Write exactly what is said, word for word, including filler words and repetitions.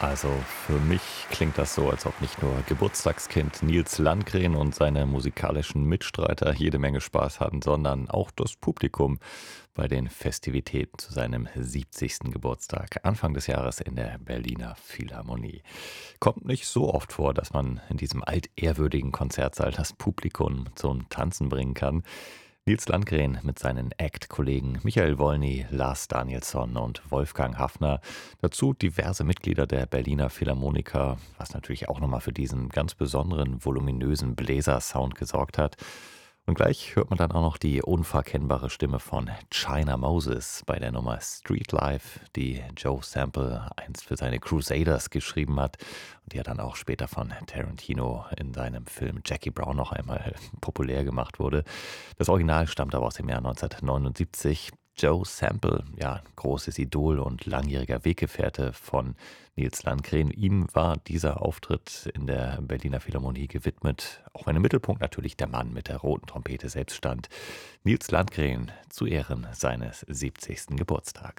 Also für mich klingt das so, als ob nicht nur Geburtstagskind Nils Landgren und seine musikalischen Mitstreiter jede Menge Spaß hatten, sondern auch das Publikum bei den Festivitäten zu seinem siebzigsten Geburtstag Anfang des Jahres in der Berliner Philharmonie. Kommt nicht so oft vor, dass man in diesem altehrwürdigen Konzertsaal das Publikum zum Tanzen bringen kann. Nils Landgren mit seinen Act-Kollegen Michael Wolny, Lars Danielsson und Wolfgang Haffner. Dazu diverse Mitglieder der Berliner Philharmoniker, was natürlich auch nochmal für diesen ganz besonderen, voluminösen Bläsersound gesorgt hat. Und gleich hört man dann auch noch die unverkennbare Stimme von China Moses bei der Nummer Street Life, die Joe Sample einst für seine Crusaders geschrieben hat und die ja dann auch später von Tarantino in seinem Film Jackie Brown noch einmal populär gemacht wurde. Das Original stammt aber aus dem Jahr neunzehnhundertneunundsiebzig. Joe Sample, ja, großes Idol und langjähriger Weggefährte von Nils Landgren. Ihm war dieser Auftritt in der Berliner Philharmonie gewidmet, auch wenn im Mittelpunkt natürlich der Mann mit der roten Trompete selbst stand. Nils Landgren zu Ehren seines siebzigsten Geburtstags.